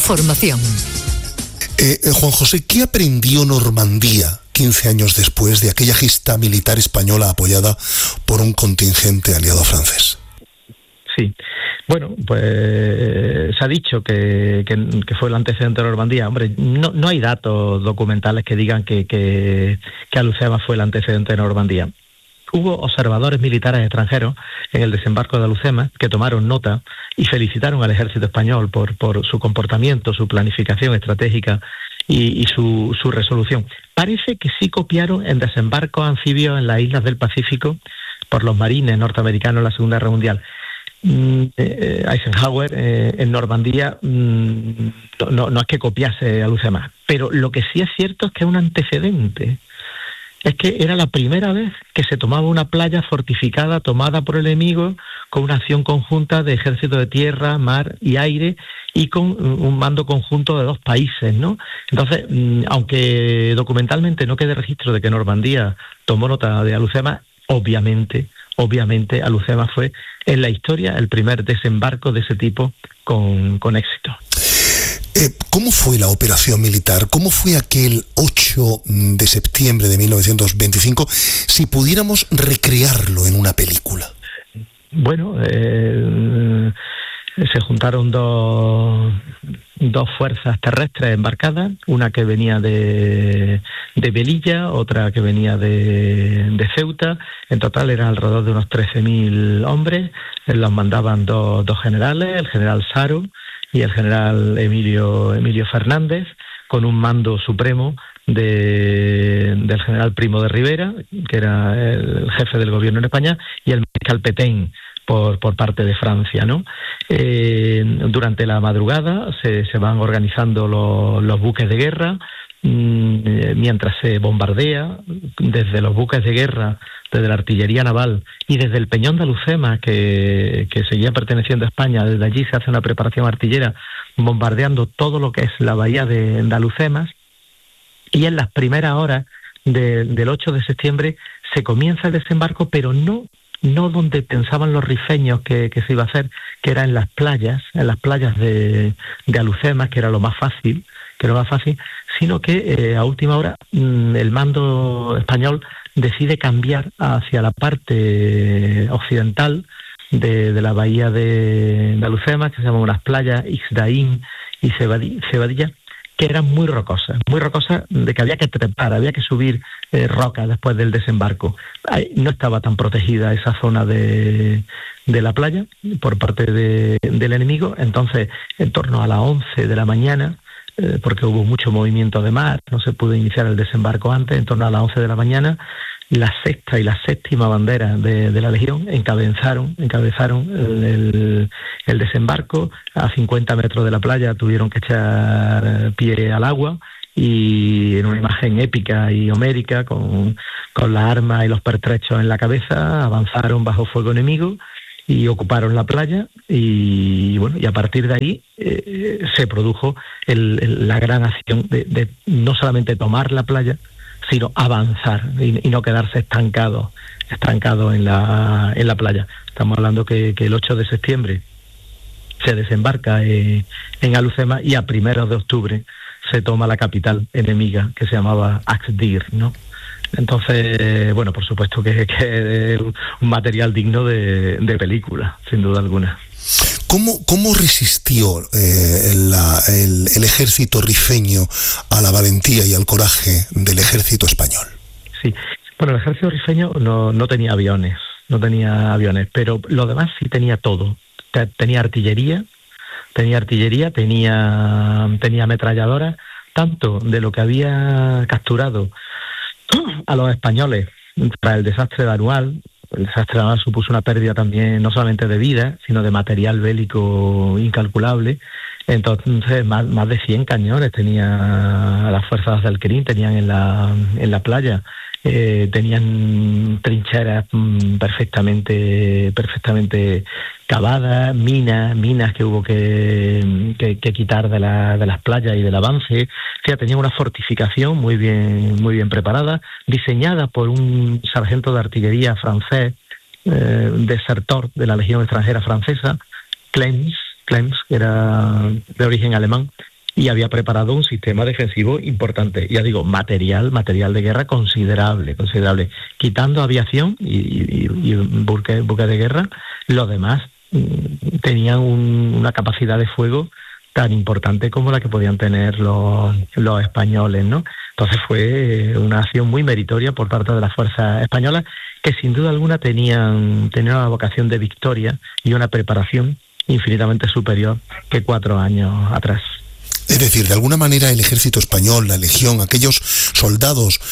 información. Juan José, ¿qué aprendió Normandía 15 años después de aquella gesta militar española apoyada por un contingente aliado francés? Sí, bueno, pues se ha dicho que fue el antecedente de Normandía. Hombre, no hay datos documentales que digan que Alhucemas fue el antecedente de Normandía. Hubo observadores militares extranjeros en el desembarco de Alhucemas que tomaron nota y felicitaron al ejército español por su comportamiento, su planificación estratégica y su resolución. Parece que sí copiaron en desembarcos anfibios en las islas del Pacífico por los marines norteamericanos en la Segunda Guerra Mundial. Eisenhower en Normandía no es que copiase Alhucemas, pero lo que sí es cierto es que es un antecedente. Es que era la primera vez que se tomaba una playa fortificada, tomada por el enemigo, con una acción conjunta de ejército de tierra, mar y aire, y con un mando conjunto de dos países, ¿no? Entonces, aunque documentalmente no quede registro de que Normandía tomó nota de Alhucemas, obviamente Alhucemas fue en la historia el primer desembarco de ese tipo con éxito. ¿Cómo fue la operación militar? ¿Cómo fue aquel 8 de septiembre de 1925? Si pudiéramos recrearlo en una película. Bueno, se juntaron dos fuerzas terrestres embarcadas, una que venía de Melilla, otra que venía de Ceuta. En total eran alrededor de unos 13.000 hombres. Los mandaban dos generales, el general Saro y el general Emilio Fernández, con un mando supremo del general Primo de Rivera, que era el jefe del gobierno en España, y el mariscal Pétain por parte de Francia, ¿no? Durante la madrugada se van organizando los buques de guerra, mientras se bombardea desde los buques de guerra, desde la artillería naval y desde el Peñón de Alhucemas, que seguía perteneciendo a España. Desde allí se hace una preparación artillera bombardeando todo lo que es la bahía de Alhucemas, y en las primeras horas del 8 de septiembre se comienza el desembarco, pero no donde pensaban los rifeños que se iba a hacer, que era en las playas de Alhucemas, que era lo más fácil, sino que a última hora el mando español decide cambiar hacia la parte occidental de la bahía de Alhucemas, que se llaman unas playas Ixdaín y Cebadilla, que eran muy rocosas, de que había que trepar, había que subir rocas después del desembarco. No estaba tan protegida esa zona de la playa por parte del enemigo. Entonces, en torno a las 11 de la mañana, porque hubo mucho movimiento de mar, no se pudo iniciar el desembarco antes, en torno a las 11 de la mañana, la sexta y la séptima bandera de la Legión encabezaron el desembarco. A 50 metros de la playa tuvieron que echar pie al agua, y en una imagen épica y homérica, con las armas y los pertrechos en la cabeza, avanzaron bajo fuego enemigo y ocuparon la playa, y bueno, y a partir de ahí se produjo la gran acción de no solamente tomar la playa, sino avanzar y no quedarse estancado en la playa. Estamos hablando que el 8 de septiembre se desembarca en Alhucemas, y a 1 de octubre se toma la capital enemiga, que se llamaba Axdir, ¿no? Entonces, bueno, por supuesto que es un material digno de película, sin duda alguna. ¿Cómo resistió el ejército rifeño a la valentía y al coraje del ejército español? Sí, bueno, el ejército rifeño no tenía aviones, pero lo demás sí tenía todo. Tenía artillería, tenía ametralladoras, tanto de lo que había capturado a los españoles tras el desastre de Anual. El desastre de Anual supuso una pérdida también, no solamente de vida, sino de material bélico incalculable. Entonces, más de 100 cañones tenía las fuerzas de Alquerín, tenían en la playa. Tenían trincheras perfectamente cavadas, minas que hubo que quitar de las playas y del avance. O sea, tenían una fortificación muy bien preparada, diseñada por un sargento de artillería francés, desertor de la Legión extranjera francesa, Clems, que era de origen alemán, y había preparado un sistema defensivo importante. Ya digo, material de guerra considerable. Quitando aviación y buques de guerra, los demás tenían una capacidad de fuego tan importante como la que podían tener los españoles, ¿no? Entonces fue una acción muy meritoria por parte de las fuerzas españolas, que sin duda alguna tenían una vocación de victoria y una preparación infinitamente superior que 4 años atrás. Es decir, de alguna manera el ejército español, la legión, aquellos soldados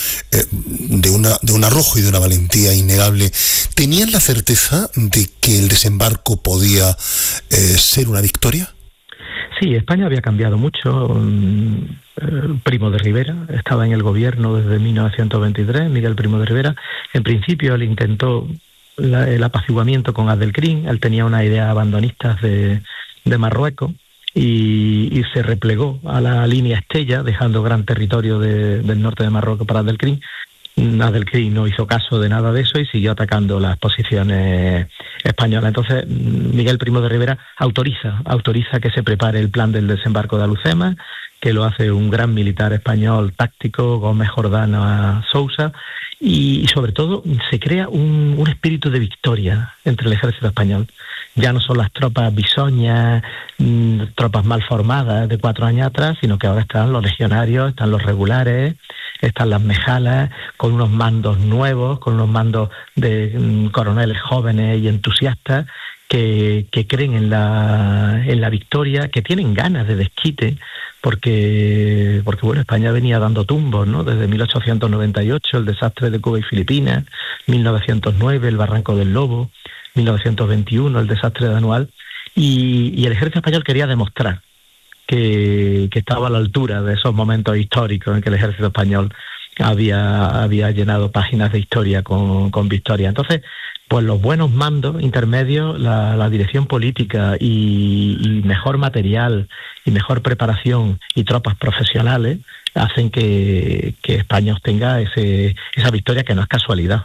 de un arrojo y de una valentía innegable, ¿tenían la certeza de que el desembarco podía ser una victoria? Sí, España había cambiado mucho. Primo de Rivera estaba en el gobierno desde 1923, Miguel Primo de Rivera. En principio él intentó el apaciguamiento con Abdelkrim. Él tenía unas ideas abandonistas de Marruecos y se replegó a la línea Estella, dejando gran territorio del norte de Marruecos para Abdelkrim. Abdelkrim no hizo caso de nada de eso y siguió atacando las posiciones españolas. Entonces Miguel Primo de Rivera autoriza que se prepare el plan del desembarco de Alhucemas, que lo hace un gran militar español táctico, Gómez Jordana Sousa, y sobre todo se crea un espíritu de victoria entre el ejército español. Ya no son las tropas bisoñas, tropas mal formadas de 4 años atrás, sino que ahora están los legionarios, están los regulares, están las mejalas, con unos mandos nuevos, con unos mandos de coroneles jóvenes y entusiastas que creen en la victoria, que tienen ganas de desquite, porque bueno, España venía dando tumbos, ¿no? Desde 1898, el desastre de Cuba y Filipinas, 1909, el Barranco del Lobo, 1921, el desastre de Anual, y el ejército español quería demostrar que estaba a la altura de esos momentos históricos en que el ejército español había llenado páginas de historia con victoria. Entonces, pues los buenos mandos intermedios, la dirección política y mejor material y mejor preparación y tropas profesionales hacen que España obtenga esa victoria, que no es casualidad,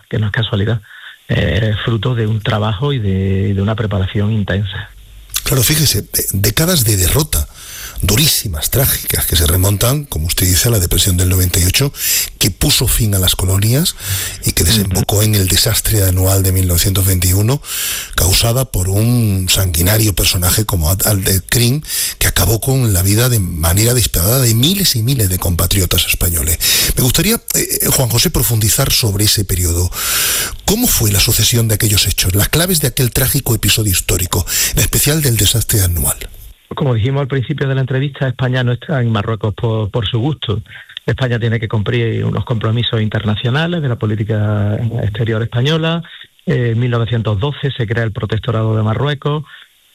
es fruto de un trabajo y de una preparación intensa. Claro, fíjese, décadas de derrota, durísimas, trágicas, que se remontan, como usted dice, a la depresión del 98, que puso fin a las colonias y que desembocó en el desastre anual de 1921, causada por un sanguinario personaje como Abdelkrim, que acabó con la vida de manera despiadada de miles y miles de compatriotas españoles. Me gustaría, Juan José, profundizar sobre ese periodo. ¿Cómo fue la sucesión de aquellos hechos, las claves de aquel trágico episodio histórico, en especial del desastre anual? Como dijimos al principio de la entrevista, España no está en Marruecos por su gusto. España tiene que cumplir unos compromisos internacionales de la política exterior española. En 1912 se crea el Protectorado de Marruecos.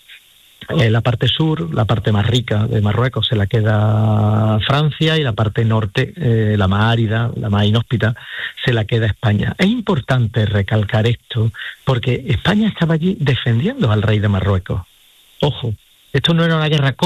La parte sur, la parte más rica de Marruecos, se la queda Francia, y la parte norte, la más árida, la más inhóspita, se la queda España. Es importante recalcar esto porque España estaba allí defendiendo al rey de Marruecos. Ojo, esto no era una guerra